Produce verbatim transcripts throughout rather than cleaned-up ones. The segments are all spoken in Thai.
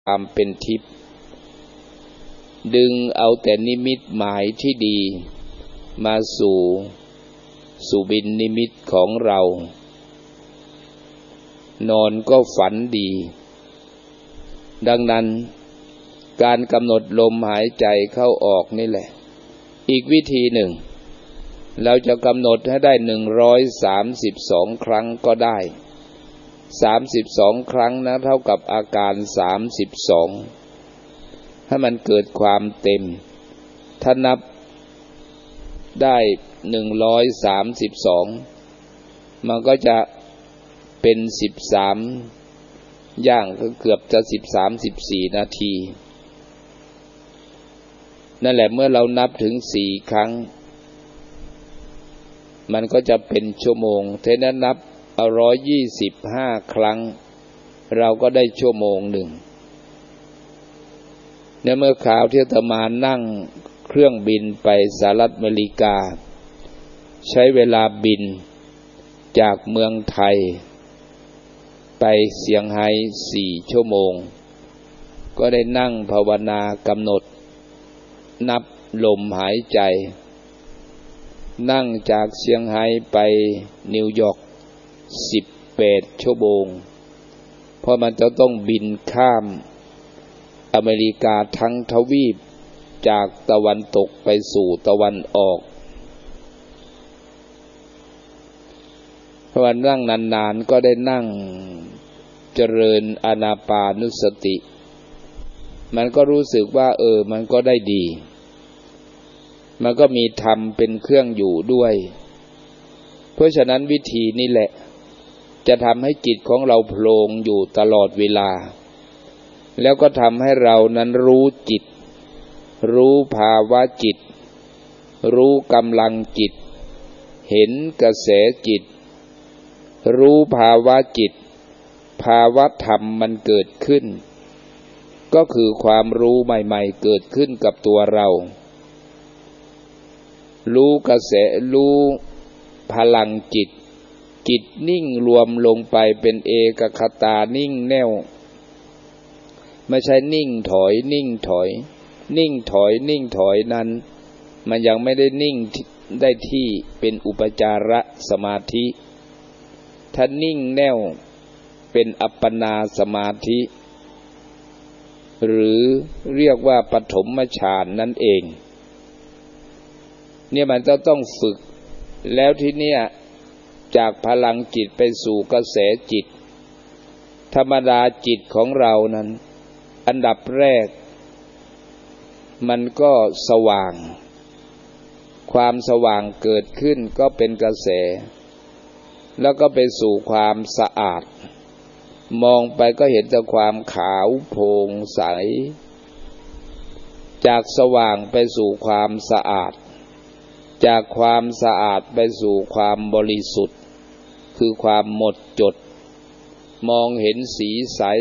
ความเป็นทิพย์ดึงเอาแต่นิมิตหมายที่ดีมาสู่สุบินนิมิตของเรานอนก็ฝันดีดังนั้นการกำหนดลมหายใจเข้าออกนี่แหละอีกวิธีหนึ่งเราจะกำหนดให้ได้หนึ่งร้อยสามสิบสองครั้งก็ได้สามสิบสองครั้งนะเท่ากับอาการสามสิบสองให้มันเกิดความเต็มถ้านับได้หนึ่งร้อยสามสิบสองมันก็จะเป็นสิบสามย่างก็เกือบจะสิบสามสิบสี่นาทีนั่นแหละเมื่อเรานับถึงสี่ครั้งมันก็จะเป็นชั่วโมงเท่านั้นนับเอาร้อยยี่สิบห้าครั้งเราก็ได้ชั่วโมงหนึ่งในเมื่อข่าวที่อาตมานั่งเครื่องบินไปสหรัฐอเมริกาใช้เวลาบินจากเมืองไทยไปเซี่ยงไฮ้สี่ชั่วโมงก็ได้นั่งภาวนากำหนดนับลมหายใจนั่งจากเซี่ยงไฮ้ไปนิวยอร์กสิบแปดชั่วโมงเพราะมันจะต้องบินข้ามอเมริกาทั้งทวีปจากตะวันตกไปสู่ตะวันออกเพราะว่านั่งนานๆก็ได้นั่งเจริญอานาปานุสติมันก็รู้สึกว่าเออมันก็ได้ดีมันก็มีธรรมเป็นเครื่องอยู่ด้วยเพราะฉะนั้นวิธีนี้แหละจะทำให้จิตของเราโผล่อยู่ตลอดเวลาแล้วก็ทำให้เรานั้นรู้จิตรู้ภาวะจิตรู้กำลังจิตเห็นกระแสจิตรู้ภาวะจิตภาวะธรรมมันเกิดขึ้นก็คือความรู้ใหม่ๆเกิดขึ้นกับตัวเรารู้กระแสรู้พลังจิตจิตนิ่งรวมลงไปเป็นเอกคตานิ่งแน่วไม่ใช่นิ่งถอยนิ่งถอยนิ่งถอยนิ่งถอยนั้นมันยังไม่ได้นิ่งได้ที่เป็นอุปจารสมาธิถ้านิ่งแน่วเป็นอัปปนาสมาธิหรือเรียกว่าปฐมฌานนั่นเองเนี่ยมันจะต้องฝึกแล้วทีเนี้ยจากพลังจิตไปสู่กระแสจิตธรรมดาจิตของเรานั้นอันดับแรกมันก็สว่างความสว่างเกิดขึ้นก็เป็นกระแสแล้วก็ไปสู่ความสะอาดมองไปก็เห็นแต่ความขาวโพลงใสจากสว่างไปสู่ความสะอาดจากความสะอาดไปสู่ความบริสุทธิ์คือความหมดจดมองเห็นสีใส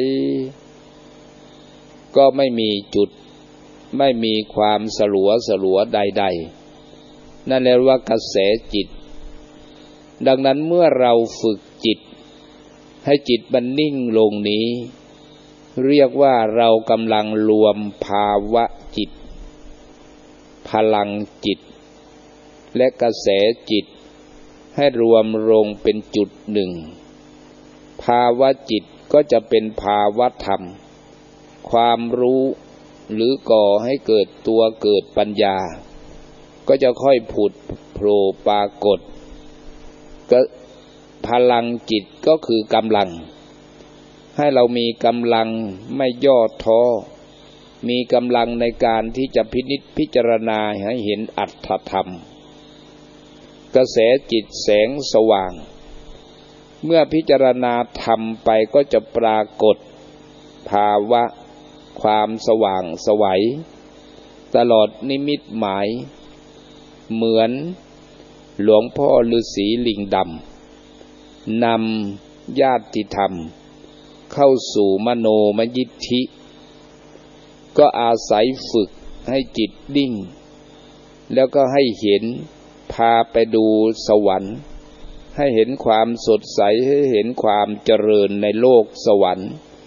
ก็ไม่มีจุดไม่มีความสลัวสลัวใดๆนั่นเรียกว่ากระแสจิตดังนั้นเมื่อเราฝึกจิตให้จิตมันนิ่งลงนี้เรียกว่าเรากำลังรวมภาวะจิตพลังจิตและกระแสจิตให้รวมลงเป็นจุดหนึ่งภาวะจิตก็จะเป็นภาวะธรรมความรู้หรือก่อให้เกิดตัวเกิดปัญญาก็จะค่อยผุดโผล่ปรากฏก็พลังจิตก็คือกำลังให้เรามีกำลังไม่ย่อท้อมีกำลังในการที่จะพินิจพิจารณาให้เห็นอัตถธรรมกระแสจิตแสงสว่างเมื่อพิจารณาธรรมไปก็จะปรากฏภาวะความสว่างไสวตลอดนิมิตหมายเหมือนหลวงพ่อฤาษีลิงดำนำญาติธรรมเข้าสู่มโนมยิทธิก็อาศัยฝึกให้จิตนิ่งแล้วก็ให้เห็นพาไปดูสวรรค์ให้เห็นความสดใสให้เห็นความเจริญในโลกสวรรค์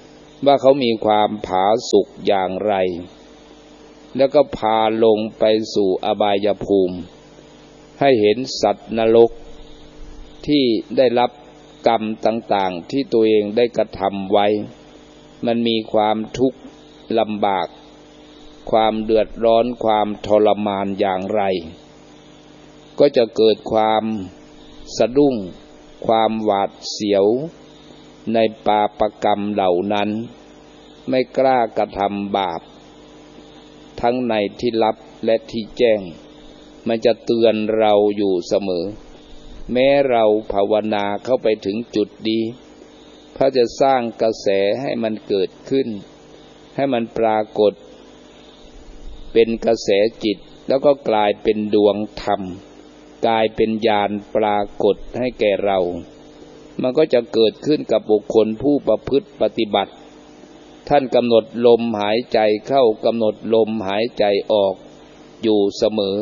ว่าเขามีความผาสุกอย่างไรแล้วก็พาลงไปสู่อบายภูมิให้เห็นสัตว์นรกที่ได้รับกรรมต่างๆที่ตัวเองได้กระทำไว้มันมีความทุกข์ลำบากความเดือดร้อนความทรมานอย่างไรก็จะเกิดความสะดุ้งความหวาดเสียวในปาปกรรมเหล่านั้นไม่กล้ากระทำบาปทั้งในที่ลับและที่แจ้งมันจะเตือนเราอยู่เสมอแม้เราภาวนาเข้าไปถึงจุดดีพระจะสร้างกระแสให้มันเกิดขึ้นให้มันปรากฏเป็นกระแสจิตแล้วก็กลายเป็นดวงธรรมกลายเป็นญาณปรากฏให้แก่เรามันก็จะเกิดขึ้นกับบุคคลผู้ประพฤติปฏิบัติท่านกำหนดลมหายใจเข้ากำหนดลมหายใจออกอยู่เสมอ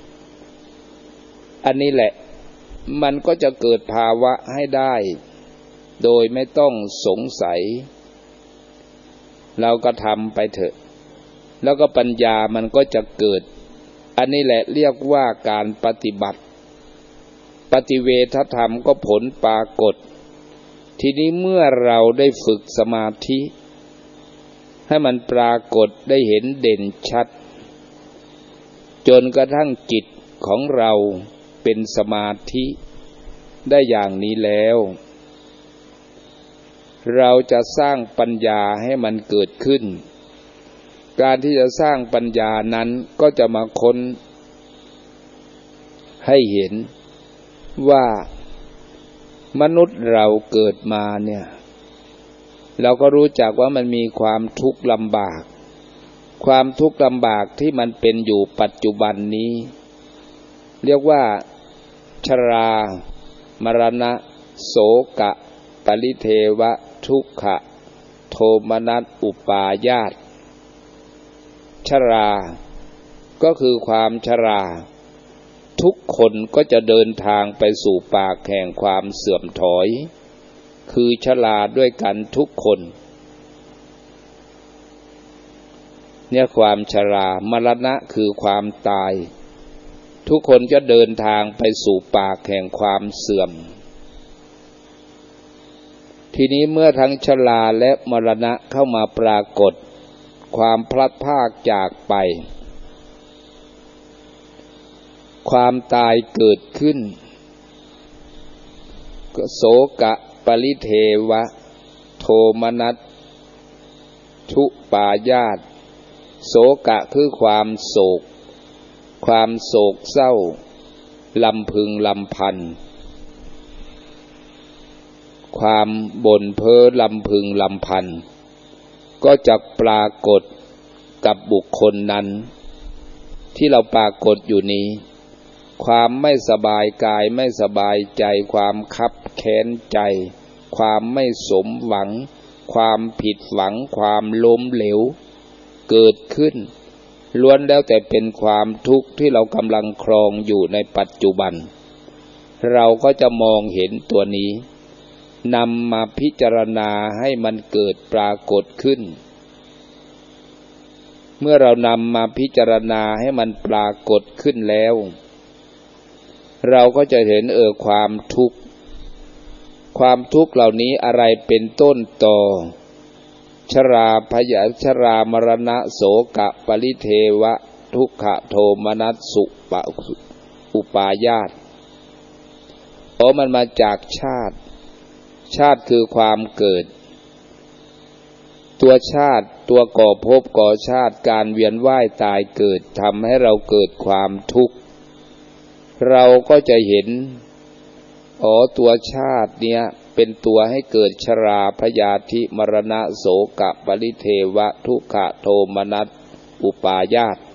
อันนี้แหละมันก็จะเกิดภาวะให้ได้โดยไม่ต้องสงสัยเราก็ทำไปเถอะแล้วก็ปัญญามันก็จะเกิดอันนี้แหละเรียกว่าการปฏิบัติปฏิเวทธรรมก็ผลปรากฏทีนี้เมื่อเราได้ฝึกสมาธิให้มันปรากฏได้เห็นเด่นชัดจนกระทั่งจิตของเราเป็นสมาธิได้อย่างนี้แล้วเราจะสร้างปัญญาให้มันเกิดขึ้นการที่จะสร้างปัญญานั้นก็จะมาค้นให้เห็นว่ามนุษย์เราเกิดมาเนี่ยเราก็รู้จักว่ามันมีความทุกข์ลำบากความทุกข์ลำบากที่มันเป็นอยู่ปัจจุบันนี้เรียกว่าชรามรณะโสกะปริเทวะทุกขะโทมนัสอุปาญาตชราก็คือความชราทุกคนก็จะเดินทางไปสู่ปากแห่งความเสื่อมถอยคือชราด้วยกันทุกคนเนี่ยความชรามรณะคือความตายทุกคนจะเดินทางไปสู่ปากแห่งความเสื่อมทีนี้เมื่อทั้งชราและมรณะเข้ามาปรากฏความพลัดพรากจากไปความตายเกิดขึ้นโสกะปริเทวะโทมนัสทุปาญาตโสกะคือความโศกความโศกเศร้าลำพึงลำพันความบ่นเพ้อลำพึงลำพันก็จะปรากฏกับบุคคลนั้นที่เราปรากฏอยู่นี้ความไม่สบายกายไม่สบายใจความคับแค้นใจความไม่สมหวังความผิดหวังความล้มเหลวเกิดขึ้นล้วนแล้วแต่เป็นความทุกข์ที่เรากำลังครองอยู่ในปัจจุบันเราก็จะมองเห็นตัวนี้นำมาพิจารณาให้มันเกิดปรากฏขึ้นเมื่อเรานำมาพิจารณาให้มันปรากฏขึ้นแล้วเราก็จะเห็นเออความทุกข์ความทุกข์เหล่านี้อะไรเป็นต้นต่อชราพยาชรามรณะโสกะปริเทวะทุกขะโทมนัสสุปะอุปาญาตเพราะมันมาจากชาติชาติคือความเกิดตัวชาติตัวก่อภพก่อชาติการเวียนว่ายตายเกิดทำให้เราเกิดความทุกข์เราก็จะเห็นอ๋อตัวชาติเนี้ยเป็นตัวให้เกิดชราพยาธิมรณะโสกะปริเทวะทุกขะโทมนัสอุปาญาต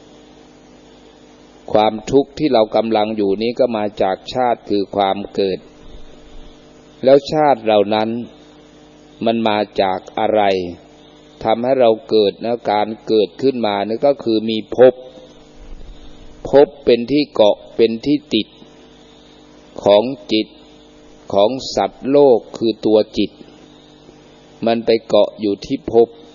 ความทุกข์ที่เรากำลังอยู่นี้ก็มาจากชาติคือความเกิดแล้วชาติเหล่านั้นมันมาจากอะไรทำให้เราเกิดนะการเกิดขึ้นมานี่ก็คือมีภพภพเป็นที่เกาะเป็นที่ติดของจิตของสัตว์โลกคือตัวจิตมันไปเกาะอยู่ที่ภพ